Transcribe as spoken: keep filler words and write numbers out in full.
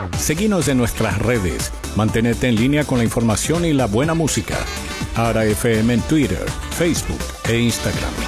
Seguinos en nuestras redes. Mantenete en línea con la información y la buena música. Ara F M en Twitter, Facebook e Instagram.